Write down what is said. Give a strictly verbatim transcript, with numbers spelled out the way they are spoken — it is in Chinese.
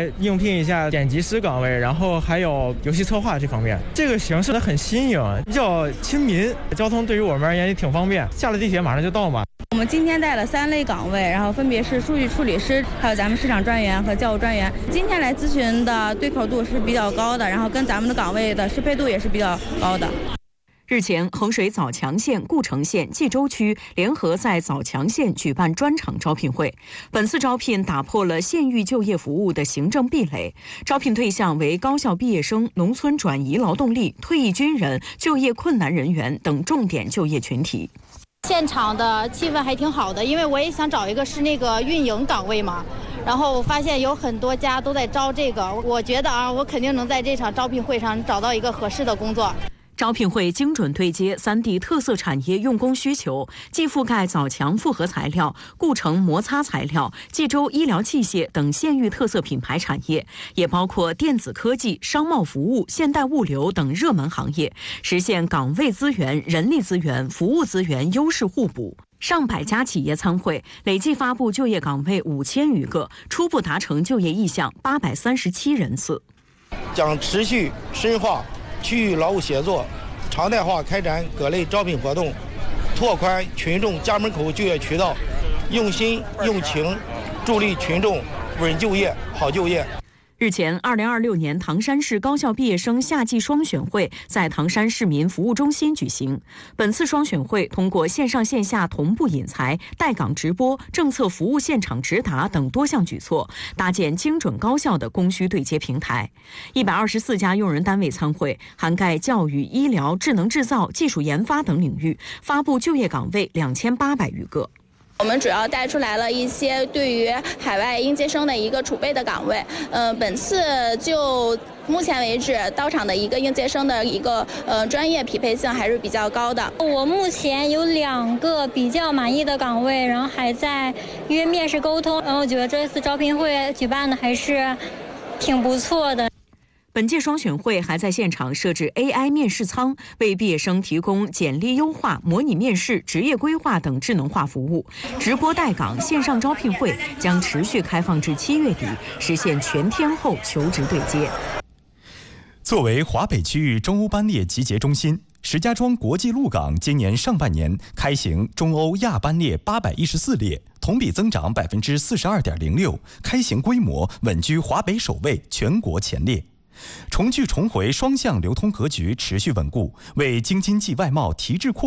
来应聘一下剪辑师岗位，然后还有游戏策划这方面。这个形式它很新颖，比较亲民，交通对于我们而言也挺方便，下了地铁马上就到嘛。 我们今天带了三类岗位，然后分别是数据处理师，还有咱们市场专员和教务专员。今天来咨询的对口度是比较高的，然后跟咱们的岗位的适配度也是比较高的。 日前，衡水枣强县、故城县、冀州区联合在枣强县举办专场招聘会。本次招聘打破了县域就业服务的行政壁垒，招聘对象为高校毕业生、农村转移劳动力、退役军人、就业困难人员等重点就业群体。 现场的气氛还挺好的，因为我也想找一个是那个运营岗位嘛，然后我发现有很多家都在招这个，我觉得啊，我肯定能在这场招聘会上找到一个合适的工作。 招聘会精准对接三地特色产业用工需求，既覆盖枣强复合材料、故城摩擦材料、冀州医疗器械等县域特色品牌产业，也包括电子科技、商贸服务、现代物流等热门行业，实现岗位资源、人力资源、服务资源优势互补。上百家企业参会，累计发布就业岗位五千余个，初步达成就业意向八百三十七人次。 将持续深化区域劳务协作，常态化开展各类招聘活动，拓宽群众家门口就业渠道，用心用情助力群众稳就业、好就业。 日前，二零二六年唐山市高校毕业生夏季双选会在唐山市民服务中心举行。本次双选会通过线上线下同步引才、带岗直播、政策服务现场直达等多项举措，搭建精准高效的供需对接平台。一百二十四家用人单位参会，涵盖教育、医疗、智能制造、技术研发等领域，发布就业岗位两千八百余个。 我们主要带出来了一些对于海外应届生的一个储备的岗位。呃，本次就目前为止到场的一个应届生的一个呃专业匹配性还是比较高的。 我目前有两个比较满意的岗位，然后还在约面试沟通。嗯，我觉得这次招聘会举办的还是挺不错的。 本届双选会还在现场设置 A I 面试舱，为毕业生提供简历优化、模拟面试、职业规划等智能化服务。直播带岗线上招聘会将持续开放至七月底，实现全天候求职对接。 作为华北区域中欧班列集结中心，石家庄国际陆港今年上半年开行中欧亚班列八百一十四列，同比增长百分之四十二点零六，开行规模稳居华北首位，全国前列。重聚重回双向流通格局持续稳固，为京津冀外贸提质扩